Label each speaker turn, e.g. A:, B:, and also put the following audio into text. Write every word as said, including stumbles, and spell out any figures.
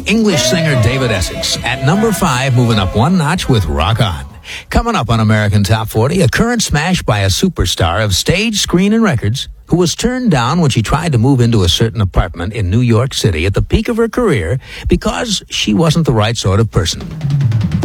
A: English singer David Essex at number five, moving up one notch with Rock On. Coming up on American Top forty, a current smash by a superstar of stage, screen, and records who was turned down when she tried to move into a certain apartment in New York City at the peak of her career because she wasn't the right sort of person.